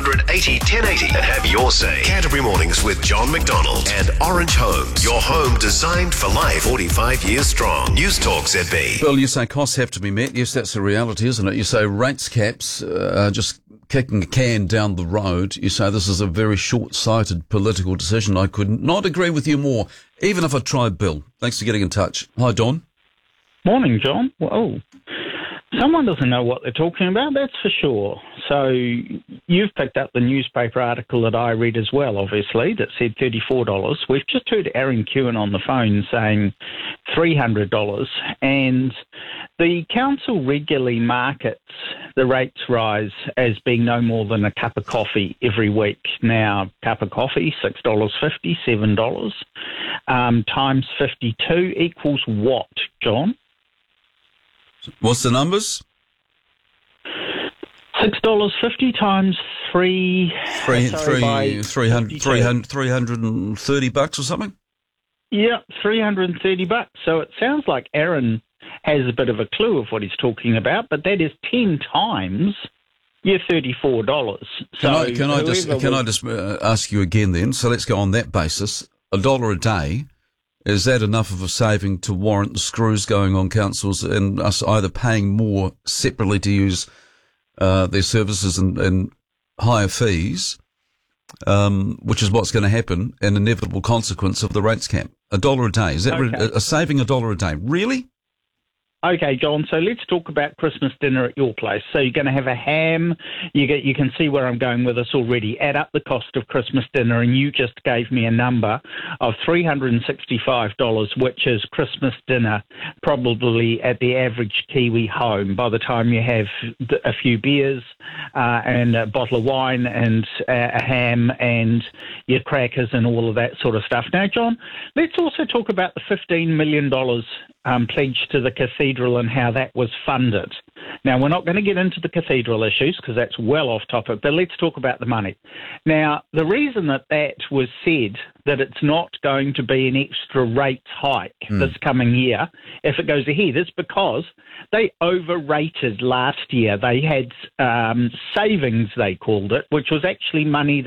1800 80 1080 and have your say. Canterbury Mornings with John McDonald and Orange Homes. Your home designed for life. 45 years strong. News Talk ZB. Bill, you say costs have to be met. Yes, that's the reality, isn't it? You say rates caps are just kicking a can down the road. You say this is a very short-sighted political decision. I could not agree with you more, even if I tried, Bill. Thanks for getting in touch. Hi, Don. Morning, John. Well, someone doesn't know what they're talking about, that's for sure. So you've picked up the newspaper article that I read as well, obviously, that said $34. We've just heard Aaron Kewen on the phone saying $300, and the council regularly markets the rates rise as being no more than a cup of coffee every week. Now, cup of coffee, $6.50, $7, times 52 equals what, John? What's the numbers? $6.50 times three. $330 or something? Yeah, $330. So it sounds like Aaron has a bit of a clue of what he's talking about, but that is 10 times your $34. Can I just ask you again then? So let's go on that basis. $1 a day. Is that enough of a saving to warrant the screws going on councils and us either paying more separately to use their services and higher fees, which is what's going to happen, an inevitable consequence of the rates cap? $1 a day. Is that a saving $1 a day? Really? Okay, John, so let's talk about Christmas dinner at your place. So you're going to have a ham. You can see where I'm going with this already. Add up the cost of Christmas dinner, and you just gave me a number of $365, which is Christmas dinner, probably at the average Kiwi home by the time you have a few beers and a bottle of wine and a ham and your crackers and all of that sort of stuff. Now, John, let's also talk about the $15 million pledged to the cathedral and how that was funded. Now, we're not going to get into the cathedral issues because that's well off topic, but let's talk about the money. Now, the reason that was said that it's not going to be an extra rates hike this coming year if it goes ahead is because they overrated last year. They had savings, they called it, which was actually money